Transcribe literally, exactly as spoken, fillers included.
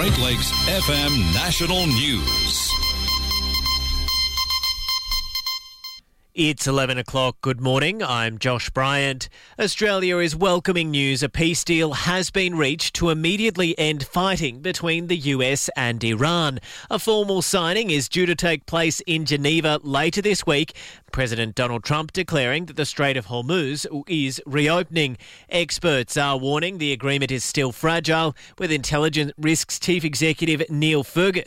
Great Lakes F M National News. It's eleven o'clock. Good morning. I'm Josh Bryant. Australia is welcoming news a peace deal has been reached to immediately end fighting between the U S and Iran. A formal signing is due to take place in Geneva later this week. President Donald Trump declaring that the Strait of Hormuz is reopening. Experts are warning the agreement is still fragile, with Intelligence Risks Chief Executive Neil Fergus